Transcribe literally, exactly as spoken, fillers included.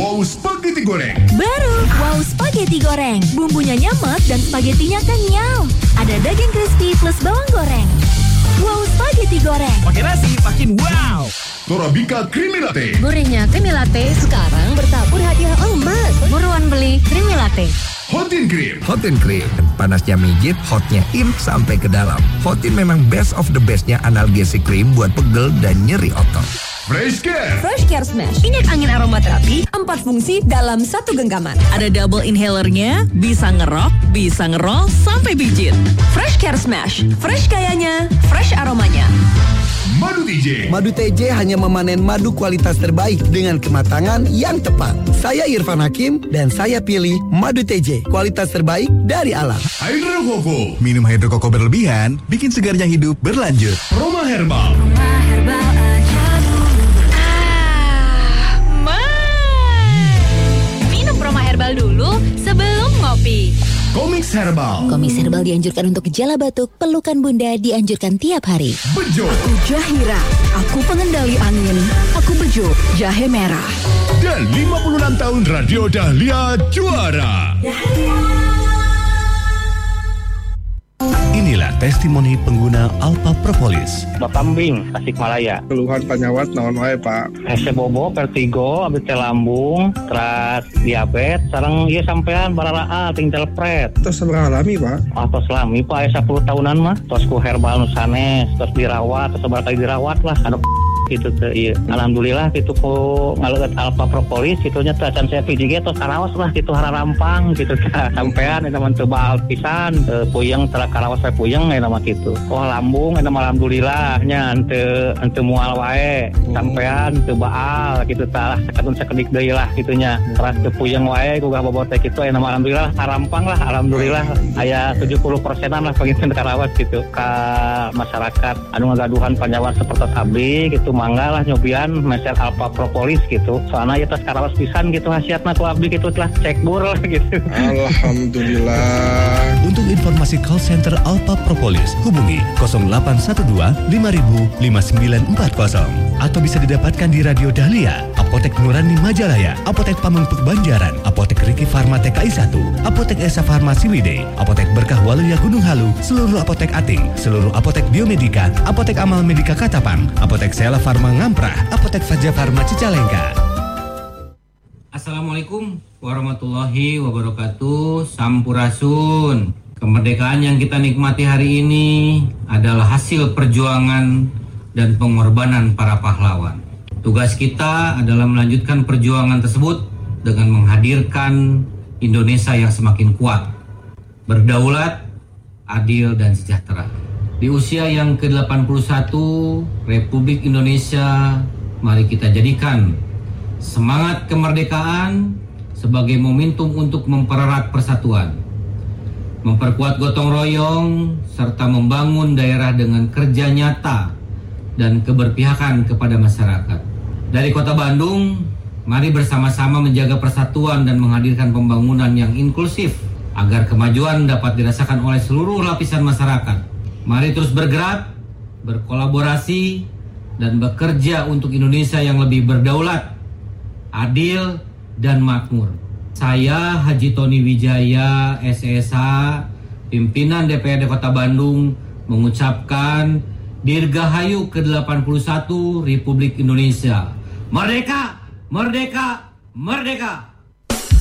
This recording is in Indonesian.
Wow Spaghetti Goreng. Baru Wow Spaghetti Goreng. Bumbunya nyamet dan spagettinya kenyal. Ada daging crispy plus bawang goreng. Wow Spaghetti Goreng. Pakai nasi makin wow. Torabika Creamy Latte. Gurihnya Creamy Latte Sekarang bertabur hadiah emas. buruan beli Creamy Latte. Hotin Cream. Hotin Cream, panasnya mijit, hotnya in sampai ke dalam. Hotin memang best of the bestnya analgesic cream buat pegel dan nyeri otot. Fresh Care. Fresh Care Smash. Minyak angin aromaterapi, empat fungsi dalam satu genggaman. Ada double inhalernya, bisa ngerok, bisa ngerol sampai pijit. Fresh Care Smash, fresh gayanya, fresh aromanya. Madu T J. Madu T J hanya memanen madu kualitas terbaik dengan kematangan yang tepat. Saya Irfan Hakim dan saya pilih Madu T J, kualitas terbaik dari alam. Hydro Coco. Minum Hydro Coco berlebihan bikin segarnya hidup berlanjut. Roma Herbal. Herbal dulu sebelum ngopi. Komix Herbal. Komix Herbal dianjurkan untuk gejala batuk, pelukan bunda dianjurkan tiap hari. Bejo. Aku Jahira, aku pengendali angin, aku Bejo, jahe merah. Dan lima puluh enam tahun Radio Dahlia juara. Inilah testimoni pengguna Alpha Propolis. Kambing, Tasikmalaya. Keluhan penyawat naon wae Pak? Hese bobo, vertigo, abis teh lambung, teras diabetes, sareng ieu sampean bararaal ting telepret. Terus seberapa alami Pak? Atos lami Pak, aya sepuluh tahunan mah. Tos ku herbal nu sanes, tos dirawat, tos sabar kali dirawat lah. Anu gitu teh ieu. Alhamdulillah kitu ku ngaleueut Alpha Propolis kitu nya teh can saya piji ge tos karaos lah kitu hararampang gitu teh. Sampean eta mah teu baal pisan, teu puyeng tara karaos we puyeng eta mah kitu. Oh lambung eta mah alhamdulillah nya henteu henteu moal wae. Sampean teu baal kitu tah sakadun sakedik deui lah kitu nya. Teras teu puyeng wae gugah bobot teh kitu eta mah alhamdulillah harampang lah alhamdulillah aya tujuh puluh persenan lah pengisian karawas gitu ka masyarakat anu ngagaduhan panjawat seperti abdi gitu. Mangga lah nyobian meser Alpha Propolis gitu. Soalnya ya tas karawas pisan gitu hasiatna ku abdi gitu telah cek bur lah gitu. Alhamdulillah. Untuk informasi call center Alpha Propolis, hubungi nol delapan satu dua lima nol nol lima sembilan empat nol atau bisa didapatkan di Radio Dahlia, Apotek Nurani Majalaya, Apotek Pamengpeuk Banjaran, Apotek Riki Farma T K I satu, Apotek Esa Farma Siwide, Apotek Berkah Waluya Gunung Halu, seluruh apotek Ating, seluruh apotek Biomedika, Apotek Amal Medika Katapang, Apotek Sela Farma Ngamprah, Apotek Faja Farma Cicalengka. Assalamualaikum warahmatullahi wabarakatuh. Sampurasun. Kemerdekaan yang kita nikmati hari ini adalah hasil perjuangan dan pengorbanan para pahlawan. Tugas kita adalah melanjutkan perjuangan tersebut dengan menghadirkan Indonesia yang semakin kuat, berdaulat, adil dan sejahtera. Di usia yang ke delapan puluh satu Republik Indonesia, mari kita jadikan semangat kemerdekaan sebagai momentum untuk mempererat persatuan, memperkuat gotong royong, serta membangun daerah dengan kerja nyata dan keberpihakan kepada masyarakat. Dari Kota Bandung, mari bersama-sama menjaga persatuan dan menghadirkan pembangunan yang inklusif agar kemajuan dapat dirasakan oleh seluruh lapisan masyarakat. Mari terus bergerak, berkolaborasi, dan bekerja untuk Indonesia yang lebih berdaulat, adil, dan makmur. Saya Haji Tony Wijaya, S S H, pimpinan D P R D Kota Bandung, mengucapkan Dirgahayu ke delapan puluh satu Republik Indonesia. Merdeka! Merdeka! Merdeka!